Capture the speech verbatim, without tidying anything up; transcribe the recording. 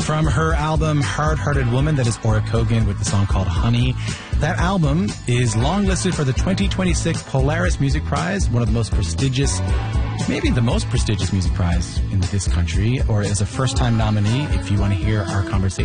From her album Hard-Hearted Woman, that is Ora Kogan with the song called Honey. That album is longlisted for the twenty twenty-six Polaris Music Prize, one of the most prestigious, maybe the most prestigious music prize in this country, or as a first-time nominee. If you want to hear our conversation